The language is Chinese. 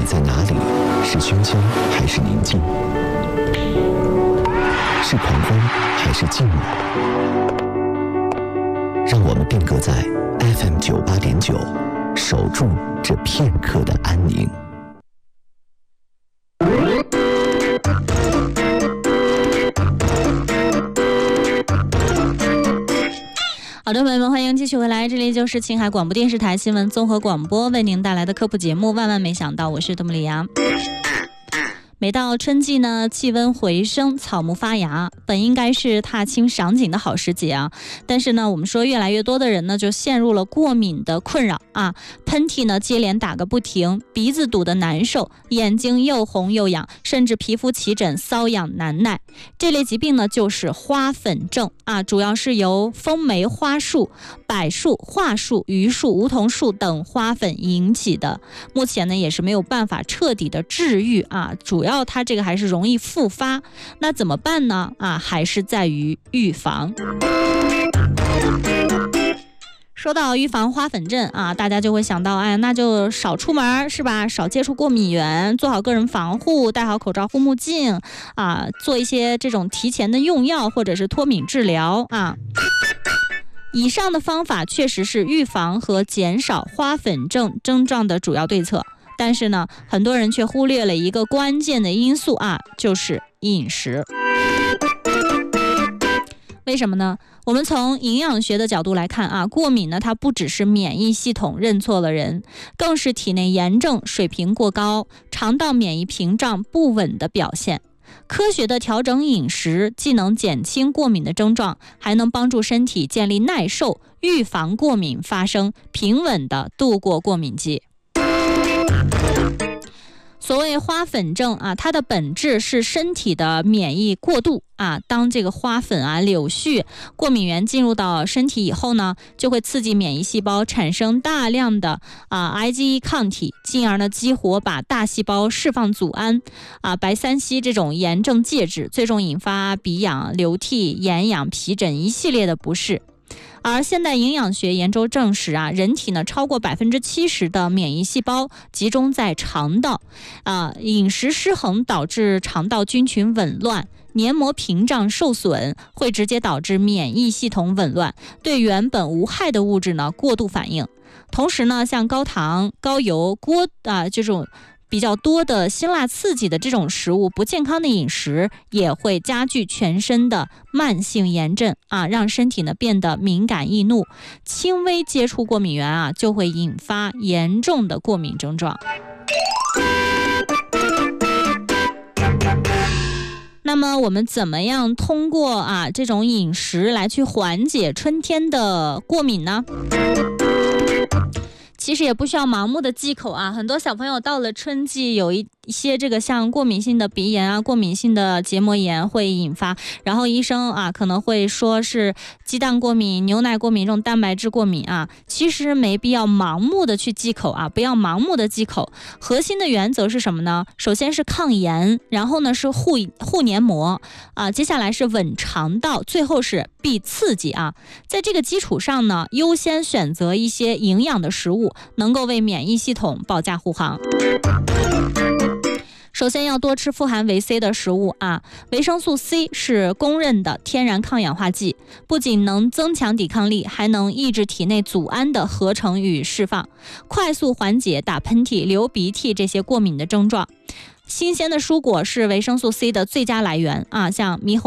在哪里？是喧嚣还是宁静？是狂欢还是静默？让我们定格在 FM 98.9，守住这片刻的安宁。 好的，朋友们，欢迎继续回来，这里就是青海广播电视台新闻综合广播为您带来的科普节目《万万没想到》，我是多么里亚。每到春季呢，气温回升，草木发芽，本应该是踏青赏景的好时节啊。但是呢，我们说越来越多的人呢，就陷入了过敏的困扰啊，喷嚏呢接连打个不停，鼻子堵得难受，眼睛又红又痒，甚至皮肤起疹，瘙痒难耐。这类疾病呢，就是花粉症啊，主要是由风梅花树、柏树、桦树、榆树、梧桐树等花粉引起的。目前呢，也是没有办法彻底的治愈啊，主要它这个还是容易复发。那怎么办呢？啊，还是在于预防。说到预防花粉症啊，大家就会想到，哎，那就少出门是吧？少接触过敏源，做好个人防护，戴好口罩、护目镜啊，做一些这种提前的用药或者是脱敏治疗啊。以上的方法确实是预防和减少花粉症症状的主要对策，但是呢，很多人却忽略了一个关键的因素啊，就是饮食。为什么呢？我们从营养学的角度来看啊，过敏呢，它不只是免疫系统认错了人，更是体内炎症水平过高、肠道免疫屏障不稳的表现。科学的调整饮食，既能减轻过敏的症状，还能帮助身体建立耐受，预防过敏发生，平稳地度过过敏季。所谓花粉症啊，它的本质是身体的免疫过度啊。当这个花粉啊、柳絮、过敏源进入到身体以后呢，就会刺激免疫细胞产生大量的IgE 抗体，进而呢激活把大细胞释放组胺白三烯这种炎症介质，最终引发鼻痒、流涕、眼痒、皮疹一系列的不适。而现代营养学研究证实啊，人体呢超过70%的免疫细胞集中在肠道饮食失衡导致肠道菌群紊乱，黏膜屏障受损，会直接导致免疫系统紊乱，对原本无害的物质呢过度反应。同时呢，像高糖、高油、这种比较多的辛辣刺激的这种食物，不健康的饮食也会加剧全身的慢性炎症让身体呢变得敏感易怒，轻微接触过敏源就会引发严重的过敏症状。那么我们怎么样通过这种饮食来去缓解春天的过敏呢？其实也不需要盲目的忌口很多小朋友到了春季有一些这个像过敏性的鼻炎过敏性的结膜炎会引发，然后医生可能会说是鸡蛋过敏、牛奶过敏这种蛋白质过敏其实没必要盲目的去忌口不要盲目的忌口。核心的原则是什么呢？首先是抗炎，然后呢是护黏膜接下来是稳肠道，最后是避刺激在这个基础上呢，优先选择一些营养的食物，能够为免疫系统保驾护航。首先要多吃富含维 C 的食物维生素 C 是公认的天然抗氧化剂，不仅能增强抵抗力，还能抑制体内组胺的合成与释放，快速缓解打喷嚏、流鼻涕这些过敏的症状。新鲜的蔬果是维生素 C 的最佳来源像猕猴